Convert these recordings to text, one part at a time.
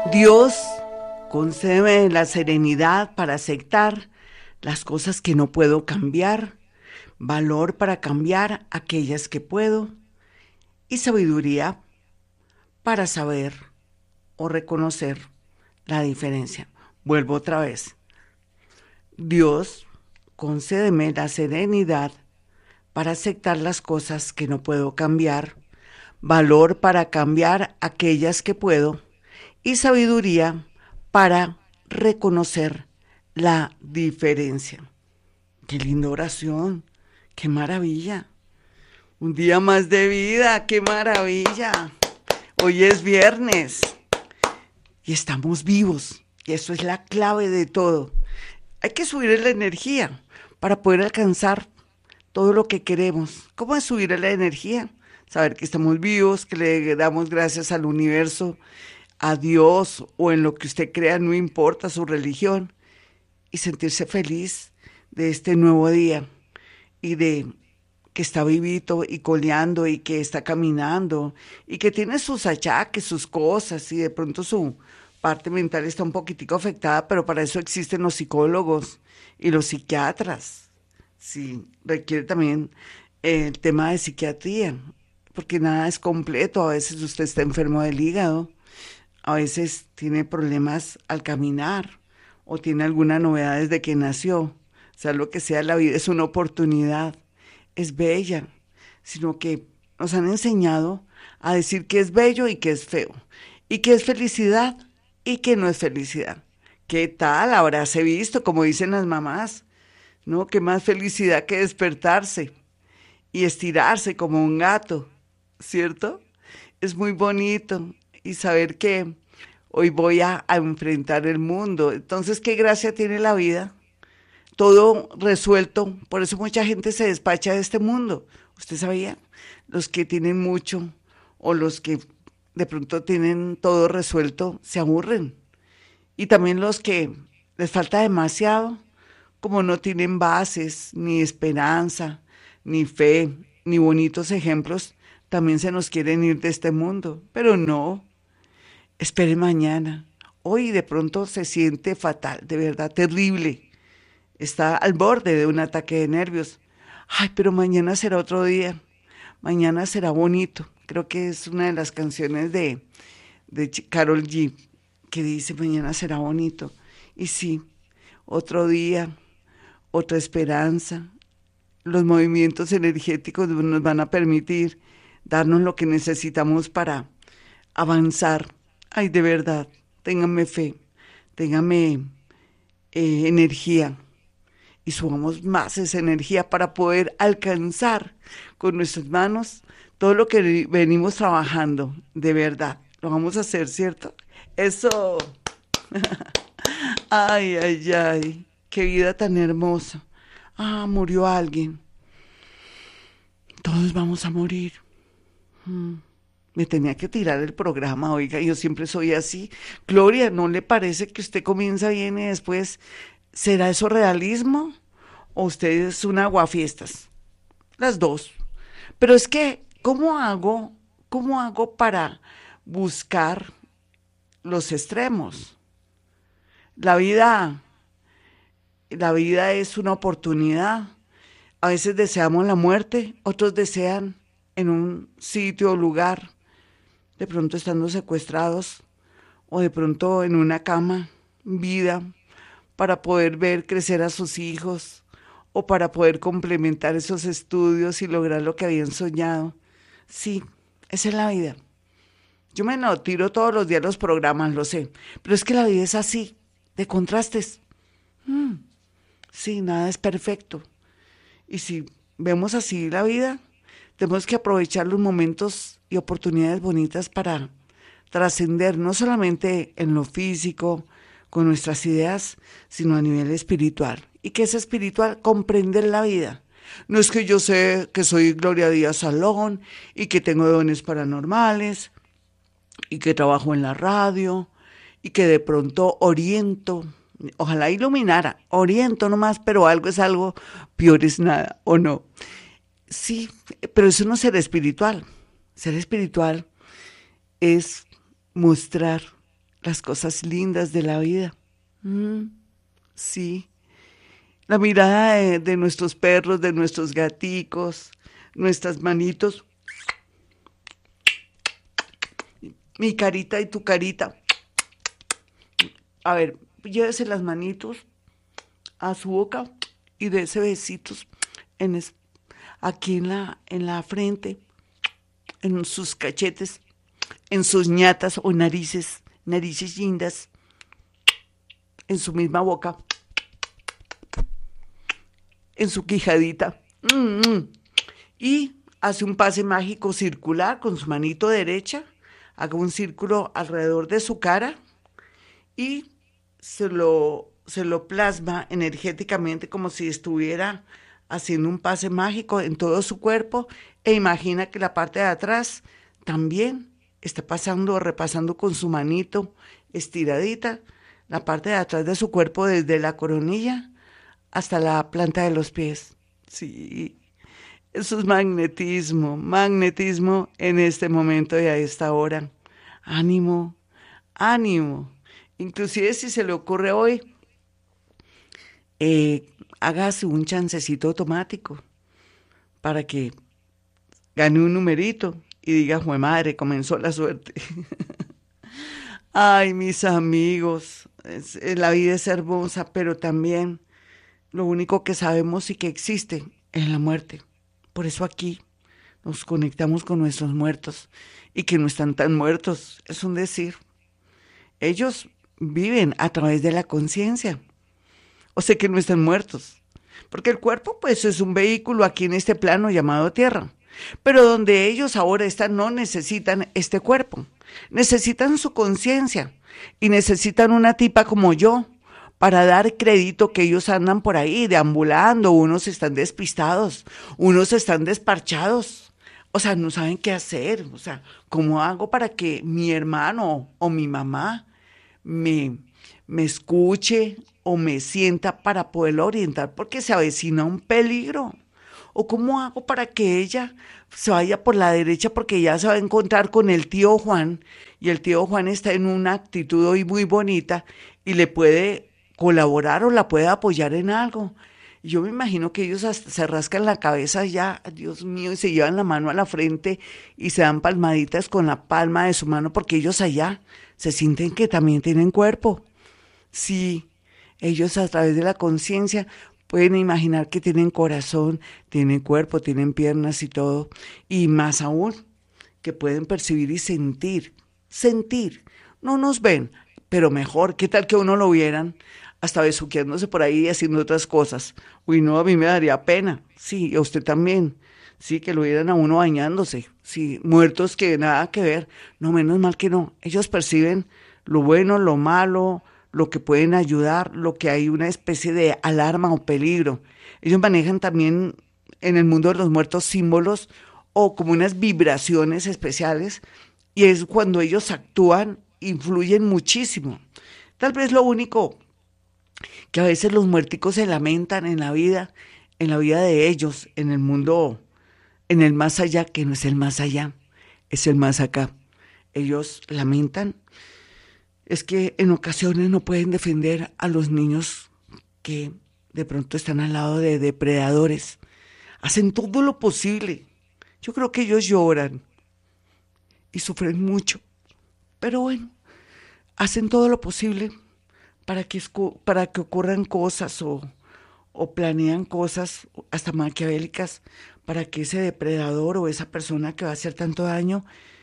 Dios, concédeme la serenidad para aceptar las cosas que no puedo cambiar, valor para cambiar aquellas que puedo y sabiduría para saber o reconocer la diferencia. Vuelvo otra vez. Dios, concédeme la serenidad para aceptar las cosas que no puedo cambiar, valor para cambiar aquellas que puedo y sabiduría para reconocer la diferencia. Qué linda oración, qué maravilla. Un día más de vida, qué maravilla. Hoy es viernes y estamos vivos y eso es la clave de todo. Hay que subir la energía para poder alcanzar todo lo que queremos. ¿Cómo es subir la energía? Saber que estamos vivos, que le damos gracias al universo, a Dios o en lo que usted crea, no importa su religión, y sentirse feliz de este nuevo día y de que está vivito y coleando y que está caminando y que tiene sus achaques, sus cosas y de pronto su parte mental está un poquitico afectada, pero para eso existen los psicólogos y los psiquiatras. Sí, requiere también el tema de psiquiatría, porque nada es completo. A veces usted está enfermo del hígado, a veces tiene problemas al caminar o tiene alguna novedad desde que nació. O sea, lo que sea, la vida es una oportunidad, es bella, sino que nos han enseñado a decir que es bello y que es feo, y que es felicidad y que no es felicidad. ¿Qué tal? Habráse visto, como dicen las mamás, ¿no? Qué más felicidad que despertarse y estirarse como un gato, ¿cierto? Es muy bonito y saber que hoy voy a enfrentar el mundo. Entonces, ¿qué gracia tiene la vida? Todo resuelto, por eso mucha gente se despacha de este mundo. ¿Usted sabía? Los que tienen mucho o los que de pronto tienen todo resuelto se aburren. Y también los que les falta demasiado, como no tienen bases, ni esperanza, ni fe, ni bonitos ejemplos, también se nos quieren ir de este mundo. Pero no, espere mañana. Hoy de pronto se siente fatal, de verdad, terrible. Está al borde de un ataque de nervios. Ay, pero mañana será otro día. Mañana será bonito. Creo que es una de las canciones de Karol G, que dice mañana será bonito. Y sí, otro día, otra esperanza. Los movimientos energéticos nos van a permitir darnos lo que necesitamos para avanzar. Ay, de verdad, ténganme fe, ténganme energía y subamos más esa energía para poder alcanzar con nuestras manos todo lo que venimos trabajando, de verdad. Lo vamos a hacer, ¿cierto? Eso. Ay, ay, ay, qué vida tan hermosa. Ah, murió alguien. Todos vamos a morir. Me tenía que tirar el programa, oiga, yo siempre soy así. Gloria, ¿no le parece que usted comienza bien y después será eso realismo? ¿O usted es un aguafiestas? Las dos. Pero es que, cómo hago para buscar los extremos? La vida, la vida es una oportunidad. A veces deseamos la muerte, otros desean en un sitio o lugar, de pronto estando secuestrados o de pronto en una cama, vida, para poder ver crecer a sus hijos o para poder complementar esos estudios y lograr lo que habían soñado. Sí, esa es la vida. Yo me lo tiro todos los días los programas, lo sé, pero es que la vida es así, de contrastes. Sí, nada es perfecto. Y si vemos así la vida, tenemos que aprovechar los momentos y oportunidades bonitas para trascender, no solamente en lo físico, con nuestras ideas, sino a nivel espiritual. ¿Y qué es espiritual? Comprender la vida. No es que yo sé que soy Gloria Díaz Salón y que tengo dones paranormales y que trabajo en la radio y que de pronto oriento, ojalá iluminara, oriento nomás, pero algo es algo, peor es nada, ¿o no? Sí, pero eso no es ser espiritual. Ser espiritual es mostrar las cosas lindas de la vida. Mm, sí, la mirada de nuestros perros, de nuestros gaticos, nuestras manitos, mi carita y tu carita. A ver, llévese las manitos a su boca y dése besitos en aquí en la frente, en sus cachetes, en sus ñatas o narices, narices lindas, en su misma boca, en su quijadita. Mm, mm. Y hace un pase mágico circular con su manito derecha, haga un círculo alrededor de su cara y se lo plasma energéticamente como si estuviera haciendo un pase mágico en todo su cuerpo e imagina que la parte de atrás también está pasando, repasando con su manito estiradita, la parte de atrás de su cuerpo desde la coronilla hasta la planta de los pies. Sí, eso es magnetismo, magnetismo en este momento y a esta hora. Ánimo, ánimo. Inclusive si se le ocurre hoy, hágase un chancecito automático para que gane un numerito y diga, jue madre, comenzó la suerte. Ay, mis amigos, la vida es hermosa, pero también lo único que sabemos y que existe es la muerte. Por eso aquí nos conectamos con nuestros muertos y que no están tan muertos, es un decir. Ellos viven a través de la conciencia, o sea que no están muertos, porque el cuerpo pues es un vehículo aquí en este plano llamado Tierra, pero donde ellos ahora están no necesitan este cuerpo, necesitan su conciencia y necesitan una tipa como yo para dar crédito que ellos andan por ahí deambulando, unos están despistados, unos están desparchados, o sea, no saben qué hacer, o sea, ¿cómo hago para que mi hermano o mi mamá me, me escuche o me sienta para poderla orientar porque se avecina un peligro? ¿O cómo hago para que ella se vaya por la derecha porque ya se va a encontrar con el tío Juan y el tío Juan está en una actitud hoy muy bonita y le puede colaborar o la puede apoyar en algo? Yo me imagino que ellos hasta se rascan la cabeza ya, Dios mío, y se llevan la mano a la frente y se dan palmaditas con la palma de su mano porque ellos allá se sienten que también tienen cuerpo. Sí, ellos a través de la conciencia pueden imaginar que tienen corazón, tienen cuerpo, tienen piernas y todo. Y más aún, que pueden percibir y sentir. Sentir. No nos ven, pero mejor, ¿qué tal que uno lo vieran? Hasta besuqueándose por ahí y haciendo otras cosas. Uy, no, a mí me daría pena. Sí, y a usted también. Sí, que lo vieran a uno bañándose. Sí, muertos que nada que ver. No, menos mal que no. Ellos perciben lo bueno, lo malo, lo que pueden ayudar, lo que hay una especie de alarma o peligro. Ellos manejan también en el mundo de los muertos símbolos o como unas vibraciones especiales y es cuando ellos actúan, influyen muchísimo. Tal vez lo único que a veces los muerticos se lamentan en la vida de ellos, en el mundo, en el más allá, que no es el más allá, es el más acá. Ellos lamentan es que en ocasiones no pueden defender a los niños que de pronto están al lado de depredadores. Hacen todo lo posible. Yo creo que ellos lloran y sufren mucho. Pero bueno, hacen todo lo posible para que ocurran cosas o planean cosas hasta maquiavélicas para que ese depredador o esa persona que va a hacer tanto daño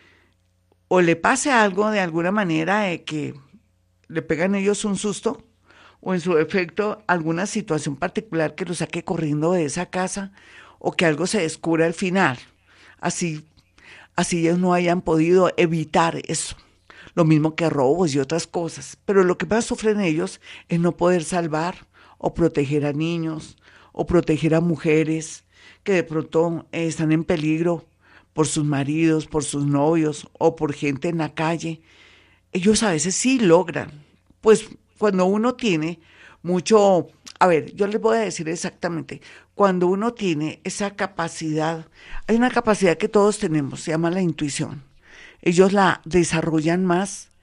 o le pase algo de alguna manera que le pegan ellos un susto o en su defecto alguna situación particular que lo saque corriendo de esa casa o que algo se descubra al final. Así, así ellos no hayan podido evitar eso. Lo mismo que robos y otras cosas. Pero lo que más sufren ellos es no poder salvar o proteger a niños o proteger a mujeres que de pronto están en peligro por sus maridos, por sus novios o por gente en la calle. Ellos a veces sí logran. Pues cuando uno tiene mucho, a ver, yo les voy a decir exactamente, cuando uno tiene esa capacidad, hay una capacidad que todos tenemos, se llama la intuición. Ellos la desarrollan más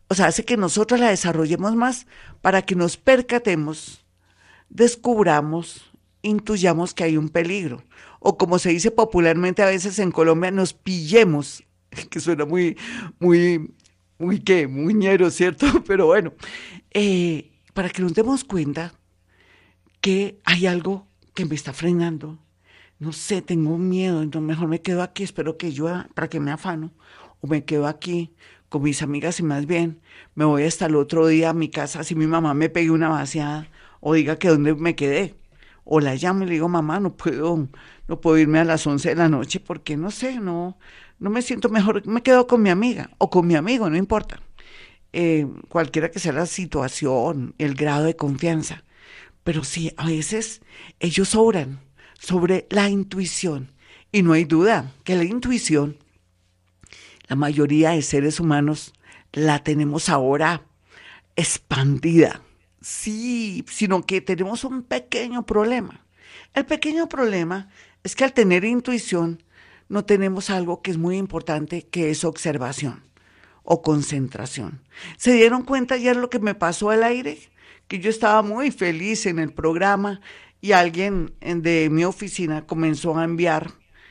O sea, hace que nosotros la desarrollemos más para que nos percatemos, descubramos, intuyamos que hay un peligro. O como se dice popularmente a veces en Colombia, nos pillemos, que suena muy, muy ñero, ¿cierto? Pero bueno, para que nos demos cuenta que hay algo que me está frenando. No sé, tengo miedo, entonces mejor me quedo aquí, espero que llueva para que me afano, o me quedo aquí con mis amigas y más bien me voy hasta el otro día a mi casa si mi mamá me pegue una vaciada o diga que dónde me quedé. O la llamo y le digo, mamá, no puedo irme a las 11 de la noche porque no sé, no me siento mejor, me quedo con mi amiga o con mi amigo, no importa. Cualquiera que sea la situación, el grado de confianza. Pero sí, a veces ellos obran sobre la intuición. Y no hay duda que la intuición, la mayoría de seres humanos la tenemos ahora expandida. Sí, sino que tenemos un pequeño problema. El pequeño problema es que al tener intuición no tenemos algo que es muy importante, que es observación o concentración. ¿Se dieron cuenta ayer lo que me pasó al aire? Que yo estaba muy feliz en el programa y alguien de mi oficina comenzó a enviar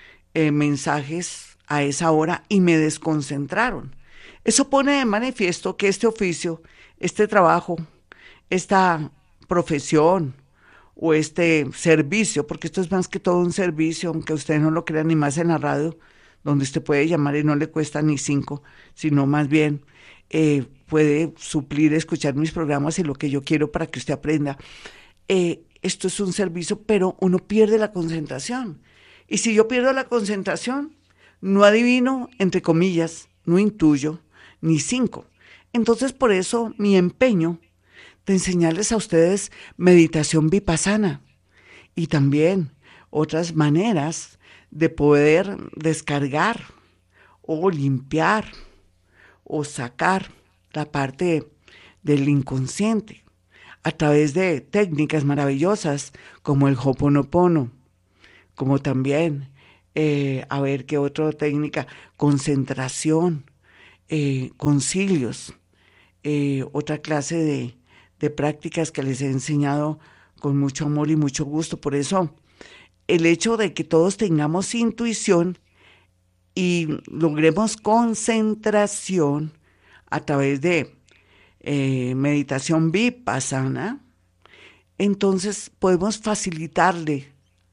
mensajes a esa hora y me desconcentraron. Eso pone de manifiesto que este oficio, este trabajo, esta profesión o este servicio, porque esto es más que todo un servicio, aunque ustedes no lo crean, ni más en la radio, donde usted puede llamar y no le cuesta ni 5, sino más bien puede suplir, escuchar mis programas y lo que yo quiero para que usted aprenda. Esto es un servicio, pero uno pierde la concentración. Y si yo pierdo la concentración, no adivino, entre comillas, no intuyo, ni 5. Entonces, por eso mi empeño de enseñarles a ustedes meditación vipassana y también otras maneras de poder descargar o limpiar o sacar la parte del inconsciente a través de técnicas maravillosas como el Ho'oponopono, como también, a ver qué otra técnica, concentración, concilios, otra clase de prácticas que les he enseñado con mucho amor y mucho gusto. Por eso, el hecho de que todos tengamos intuición y logremos concentración a través de meditación vipassana, entonces podemos facilitarle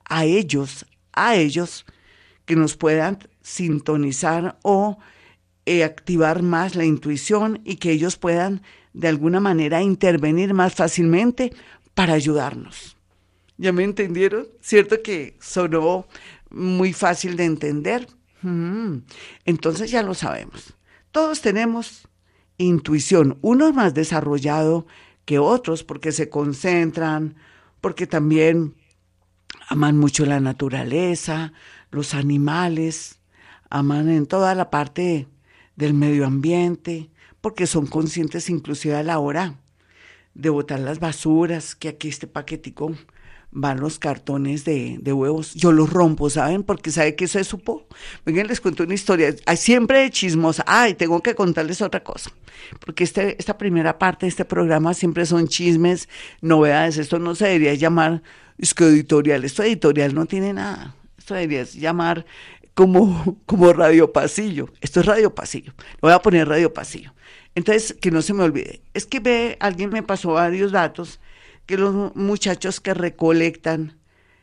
a ellos que nos puedan sintonizar o activar más la intuición y que ellos puedan de alguna manera intervenir más fácilmente para ayudarnos. ¿Ya me entendieron? ¿Cierto que sonó muy fácil de entender? Entonces ya lo sabemos. Todos tenemos intuición, unos más desarrollado que otros porque se concentran, porque también aman mucho la naturaleza, los animales, aman en toda la parte del medio ambiente, porque son conscientes inclusive a la hora de botar las basuras, que aquí este paquetico van los cartones de huevos. Yo los rompo, ¿saben? Porque ¿sabe qué se supo? Vengan, les cuento una historia. Hay siempre de chismosa. Ay, tengo que contarles otra cosa. Porque esta primera parte de este programa siempre son chismes, novedades. Esto no se debería llamar, es que editorial. Esto editorial no tiene nada. Esto debería llamar como Radio Pasillo. Esto es Radio Pasillo. Le voy a poner Radio Pasillo. Entonces, que no se me olvide. Es que alguien me pasó varios datos que los muchachos que recolectan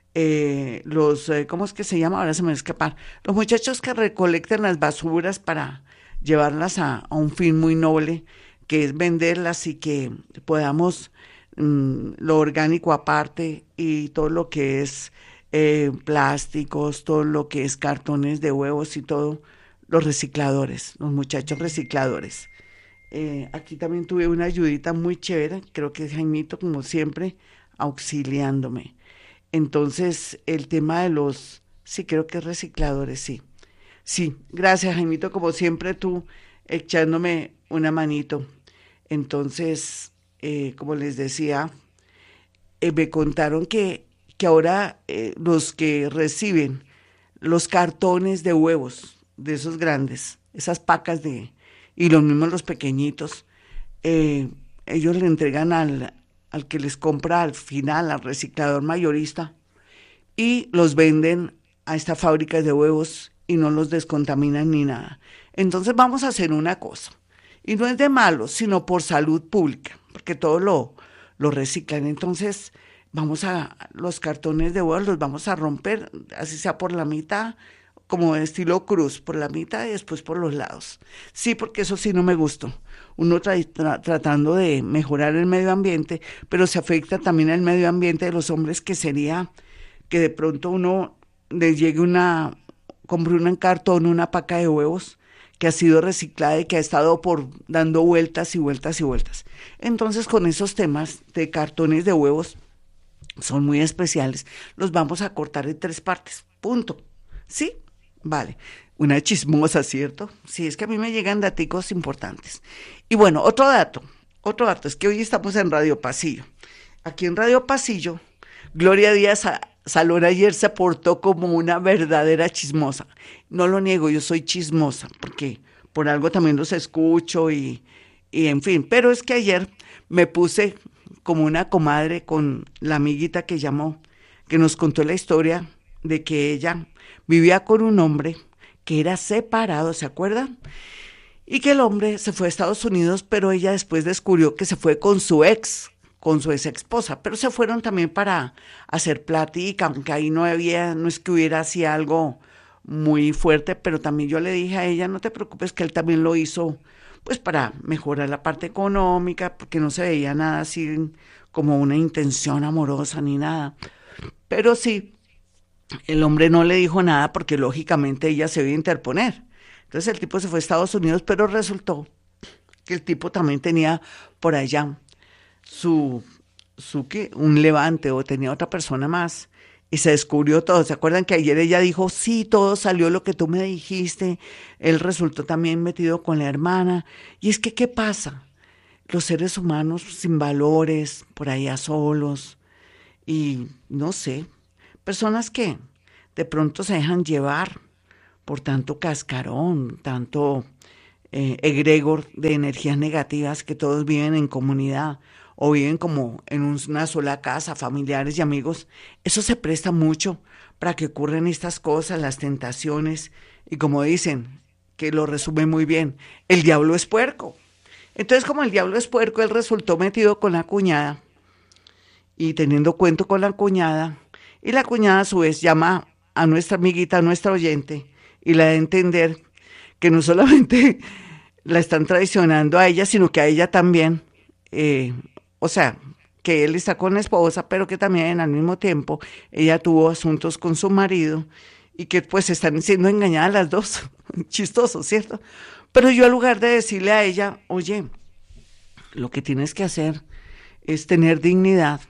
¿cómo es que se llama? Ahora se me va a escapar. Los muchachos que recolectan las basuras para llevarlas a un fin muy noble, que es venderlas y que podamos lo orgánico aparte y todo lo que es plásticos, todo lo que es cartones de huevos y todo, los recicladores, los muchachos recicladores. Aquí también tuve una ayudita muy chévere, creo que es Jaimito, como siempre, auxiliándome. Entonces, el tema de sí, creo que es recicladores, sí. Sí, gracias, Jaimito, como siempre tú echándome una manito. Entonces, como les decía, me contaron que ahora los que reciben los cartones de huevos, de esos grandes, esas pacas y los mismos los pequeñitos, ellos le entregan al que les compra al final, al reciclador mayorista, y los venden a estas fábricas de huevos y no los descontaminan ni nada. Entonces vamos a hacer una cosa, y no es de malo, sino por salud pública, porque todo lo reciclan. Entonces los cartones de huevos los vamos a romper, así sea por la mitad, como de estilo cruz, por la mitad y después por los lados. Sí, porque eso sí no me gustó. Uno tratando de mejorar el medio ambiente, pero se afecta también el medio ambiente de los hombres, que sería que de pronto uno le llegue compre un cartón, una paca de huevos que ha sido reciclada y que ha estado dando vueltas y vueltas y vueltas. Entonces, con esos temas de cartones de huevos, son muy especiales, los vamos a cortar en 3 partes, punto. ¿Sí? Vale. Una chismosa, ¿cierto? Sí, es que a mí me llegan daticos importantes. Y bueno, otro dato, es que hoy estamos en Radio Pasillo. Aquí en Radio Pasillo, Gloria Díaz Salón ayer se portó como una verdadera chismosa. No lo niego, yo soy chismosa, porque por algo también los escucho y en fin. Pero es que ayer me puse como una comadre con la amiguita que llamó, que nos contó la historia de que ella vivía con un hombre que era separado, ¿se acuerdan? Y que el hombre se fue a Estados Unidos, pero ella después descubrió que se fue con su ex esposa, pero se fueron también para hacer plática, aunque ahí no es que hubiera así algo muy fuerte, pero también yo le dije a ella, no te preocupes, que él también lo hizo pues para mejorar la parte económica, porque no se veía nada así como una intención amorosa ni nada. Pero sí, el hombre no le dijo nada porque lógicamente ella se iba a interponer. Entonces el tipo se fue a Estados Unidos, pero resultó que el tipo también tenía por allá su, un levante, o tenía otra persona más, y se descubrió todo. ¿Se acuerdan que ayer ella dijo, sí, todo salió lo que tú me dijiste? Él resultó también metido con la hermana. Y es que, ¿qué pasa? Los seres humanos sin valores, por allá solos, y no sé, personas que de pronto se dejan llevar por tanto cascarón, tanto egregor de energías negativas, que todos viven en comunidad o viven como en una sola casa, familiares y amigos. Eso se presta mucho para que ocurran estas cosas, las tentaciones, y como dicen, que lo resume muy bien, el diablo es puerco. Entonces, como el diablo es puerco, él resultó metido con la cuñada y teniendo cuento con la cuñada, y la cuñada a su vez llama a nuestra amiguita, a nuestra oyente, y la da a entender que no solamente la están traicionando a ella, sino que a ella también, o sea, que él está con la esposa, pero que también al mismo tiempo ella tuvo asuntos con su marido y que pues están siendo engañadas las dos. Chistoso, ¿cierto? Pero yo, en lugar de decirle a ella, oye, lo que tienes que hacer es tener dignidad.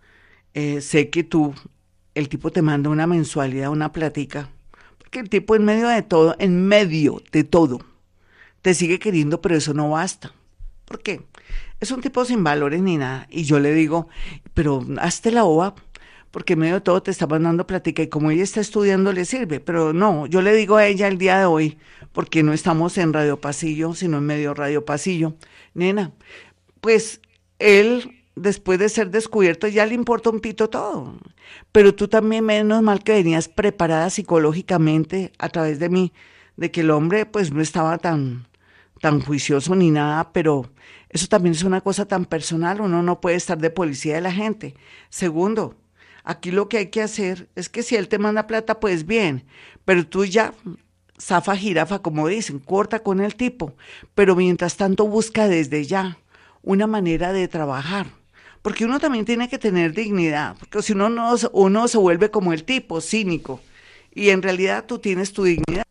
Sé que el tipo te manda una mensualidad, una platica, porque el tipo en medio de todo, te sigue queriendo, pero eso no basta. ¿Por qué? Es un tipo sin valores ni nada. Y yo le digo, pero hazte la ova, porque en medio de todo te está mandando plática, y como ella está estudiando le sirve. Pero no, yo le digo a ella el día de hoy, porque no estamos en Radio Pasillo, sino en medio Radio Pasillo, nena, pues él, después de ser descubierto, ya le importa un pito todo. Pero tú también, menos mal que venías preparada psicológicamente a través de mí, de que el hombre pues no estaba tan juicioso ni nada, pero eso también es una cosa tan personal. Uno no puede estar de policía de la gente. Segundo, aquí lo que hay que hacer es que si él te manda plata, pues bien, pero tú ya, zafa jirafa, como dicen, corta con el tipo, pero mientras tanto busca desde ya una manera de trabajar, porque uno también tiene que tener dignidad, porque si uno, no, uno se vuelve como el tipo, cínico, y en realidad tú tienes tu dignidad.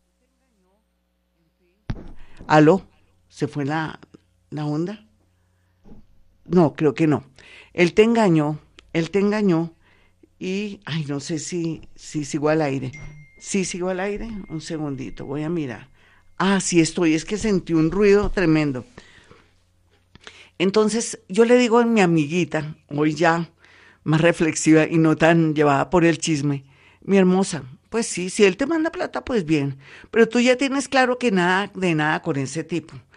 ¿Aló? ¿Se fue la onda? No, creo que no. Él te engañó y, ay, no sé si sigo al aire. ¿Sí sigo al aire? Un segundito, voy a mirar. Ah, sí estoy, es que sentí un ruido tremendo. Entonces, yo le digo a mi amiguita, hoy ya más reflexiva y no tan llevada por el chisme, mi hermosa, pues sí, si él te manda plata, pues bien, pero tú ya tienes claro que nada de nada con ese tipo.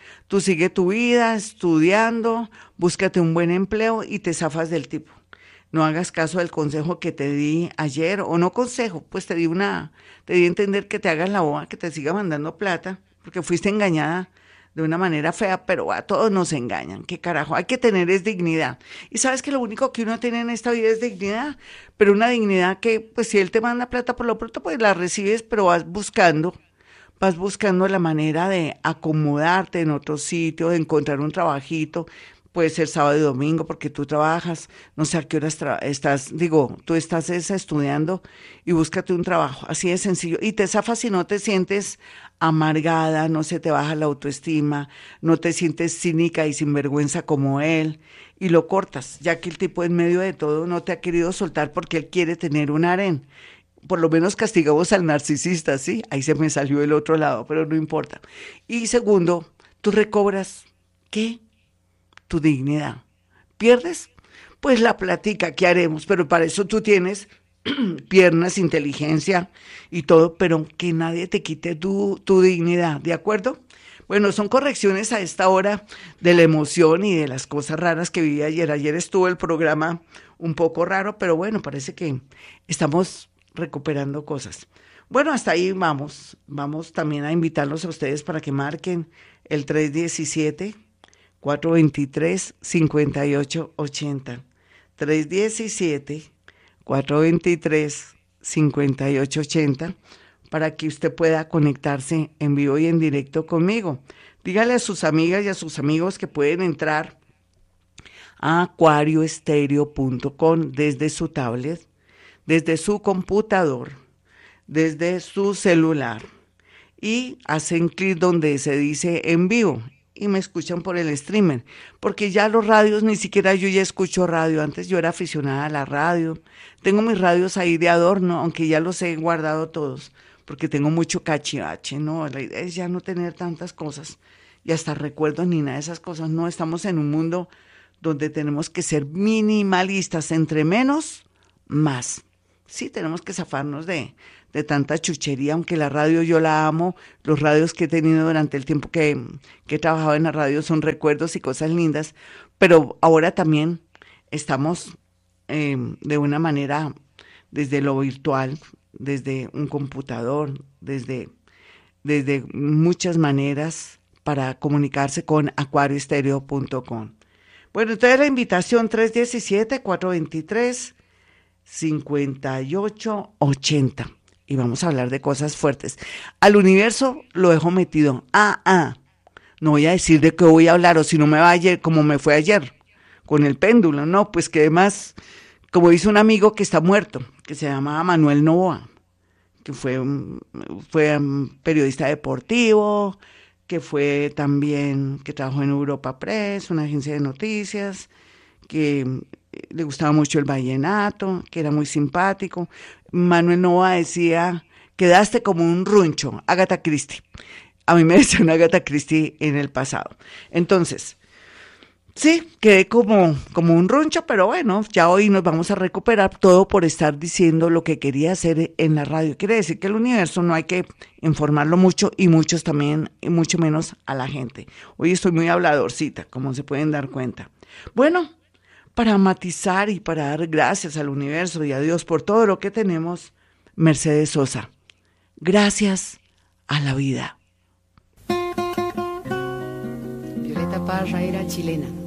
Tú sigue tu vida estudiando, búscate un buen empleo y te zafas del tipo. No hagas caso del consejo que te di ayer, o no consejo, pues te di a entender que te hagas la boba, que te siga mandando plata, porque fuiste engañada de una manera fea, pero a todos nos engañan. ¿Qué carajo? Hay que tener es dignidad. Y sabes que lo único que uno tiene en esta vida es dignidad, pero una dignidad que, pues si él te manda plata por lo pronto, pues la recibes, pero vas buscando la manera de acomodarte en otro sitio, de encontrar un trabajito. Puede ser sábado y domingo porque tú trabajas, no sé a qué horas estás, digo, tú estás estudiando y búscate un trabajo, así de sencillo. Y te zafas si no te sientes amargada, no se te baja la autoestima, no te sientes cínica y sinvergüenza como él, y lo cortas, ya que el tipo en medio de todo no te ha querido soltar porque él quiere tener un harén. Por lo menos castigamos al narcisista, ¿sí? Ahí se me salió el otro lado, pero no importa. Y segundo, tú recobras, ¿qué? Tu dignidad. ¿Pierdes? Pues la plática, ¿qué haremos? Pero para eso tú tienes piernas, inteligencia y todo, pero que nadie te quite tu dignidad, ¿de acuerdo? Bueno, son correcciones a esta hora de la emoción y de las cosas raras que viví ayer. Ayer estuvo el programa un poco raro, pero bueno, parece que estamos recuperando cosas. Bueno, hasta ahí vamos. Vamos también a invitarlos a ustedes para que marquen el 317-423-5880. 317-423-5880 para que usted pueda conectarse en vivo y en directo conmigo. Dígale a sus amigas y a sus amigos que pueden entrar a acuarioestereo.com desde su tablet, desde su computador, desde su celular, y hacen clic donde se dice en vivo y me escuchan por el streamer, porque ya los radios, ni siquiera yo ya escucho radio. Antes yo era aficionada a la radio, tengo mis radios ahí de adorno, aunque ya los he guardado todos, porque tengo mucho cachivache, ¿no? La idea es ya no tener tantas cosas, y hasta recuerdos ni nada de esas cosas. No, estamos en un mundo donde tenemos que ser minimalistas, entre menos, más. Sí, tenemos que zafarnos de tanta chuchería, aunque la radio yo la amo. Los radios que he tenido durante el tiempo que he trabajado en la radio son recuerdos y cosas lindas, pero ahora también estamos de una manera desde lo virtual, desde un computador, desde muchas maneras para comunicarse con acuarioestereo.com. Bueno, entonces la invitación 317-423-5880. Y vamos a hablar de cosas fuertes. Al universo lo dejo metido. No voy a decir de qué voy a hablar, o si no me va ayer, como me fue ayer, con el péndulo. No, pues que además, como dice un amigo que está muerto, que se llamaba Manuel Novoa, que fue periodista deportivo, que fue también, que trabajó en Europa Press, una agencia de noticias, que le gustaba mucho el vallenato, que era muy simpático. Manuel Novoa decía, quedaste como un runcho, Agatha Christie. A mí me decían Agatha Christie en el pasado. Entonces, sí, quedé como un runcho, pero bueno, ya hoy nos vamos a recuperar, todo por estar diciendo lo que quería hacer en la radio. Quiere decir que el universo no hay que informarlo mucho, y muchos también, y mucho menos a la gente. Hoy estoy muy habladorcita, como se pueden dar cuenta. Bueno, para matizar y para dar gracias al universo y a Dios por todo lo que tenemos, Mercedes Sosa. Gracias a la vida. Violeta Parra era chilena.